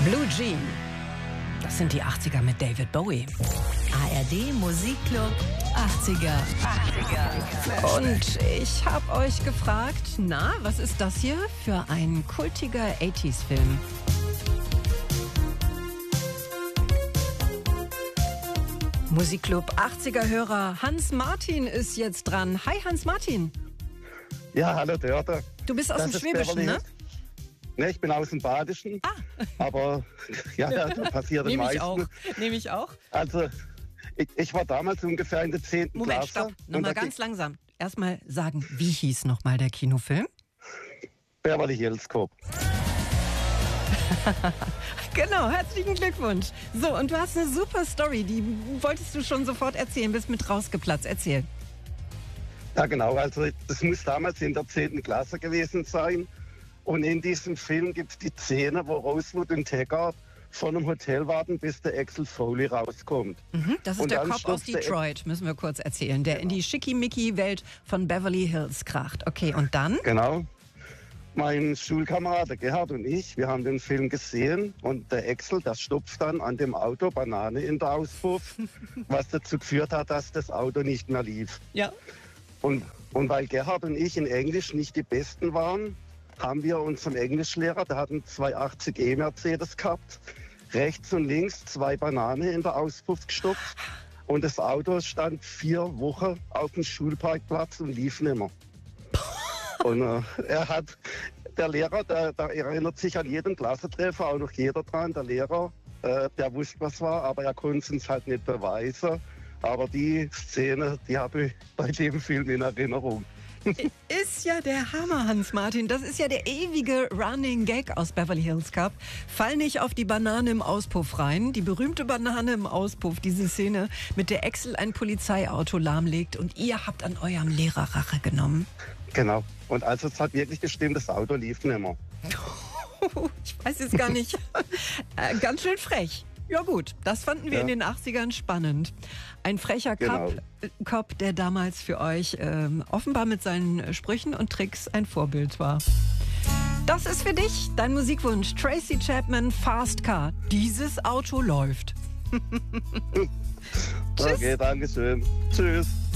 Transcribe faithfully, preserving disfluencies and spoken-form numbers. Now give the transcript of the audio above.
Blue Jean. Das sind die achtziger mit David Bowie. A R D Musikclub achtziger. achtziger. Und ich habe euch gefragt, na, was ist das hier für ein kultiger achtziger-Film? Musikclub achtziger-Hörer Hans Martin ist jetzt dran. Hi Hans Martin. Ja, hallo Dörte. Du bist aus Das dem ist Schwäbischen, Beverly ne? Hills. Ne, ich bin aus dem Badischen. Ah. Aber ja, ja, das passiert den Nehme ich meisten. auch. Nehme ich auch. Also, ich, ich war damals ungefähr in der zehnten Moment, Klasse. stopp. und Nochmal da ganz ging- langsam. Erstmal sagen, wie hieß nochmal der Kinofilm? Beverly Hills Cop. Genau, herzlichen Glückwunsch. So, und du hast eine super Story, die wolltest du schon sofort erzählen, bist mit rausgeplatzt. Erzähl. Ja, genau. Also, das muss damals in der zehnten Klasse gewesen sein. Und in diesem Film gibt es die Szene, wo Rosewood und Taggart von einem Hotel warten, bis der Axel Foley rauskommt. Mhm, das ist Und der dann Cop aus stürzt der- Detroit, müssen wir kurz erzählen, der in die Schickimicki-Welt von Beverly Hills kracht. Okay, und dann? Genau. Mein Schulkamerad der Gerhard und ich, wir haben den Film gesehen und der Axel, der stopft dann an dem Auto Banane in der Auspuff, was dazu geführt hat, dass das Auto nicht mehr lief. Ja. Und, und weil Gerhard und ich in Englisch nicht die Besten waren, haben wir unserem Englischlehrer, der hat einen zweihundertachtzig E Mercedes gehabt, rechts und links zwei Bananen in der Auspuff gestopft und das Auto stand vier Wochen auf dem Schulparkplatz und lief nicht mehr. Und äh, er hat, der Lehrer, der, der erinnert sich an jeden Klassentreffer, auch noch jeder dran, der Lehrer, äh, der wusste, was war, aber er konnte es uns halt nicht beweisen. Aber die Szene, die habe ich bei dem Film in Erinnerung. Ist ja der Hammer, Hans Martin. Das ist ja der ewige Running Gag aus Beverly Hills Cop. Fall nicht auf die Banane im Auspuff rein. Die berühmte Banane im Auspuff, diese Szene, mit der Axel ein Polizeiauto lahmlegt und ihr habt an eurem Lehrer Rache genommen. Genau. Und also es hat wirklich gestimmt, das Auto lief nicht mehr. Ich weiß jetzt gar nicht. äh, ganz schön frech. Ja gut, das fanden wir Ja. in den achtzigern spannend. Ein frecher Genau. Cop, äh, Cop, der damals für euch ähm, offenbar mit seinen Sprüchen und Tricks ein Vorbild war. Das ist für dich dein Musikwunsch. Tracy Chapman, Fast Car. Dieses Auto läuft. Tschüss. Okay, danke schön. Tschüss.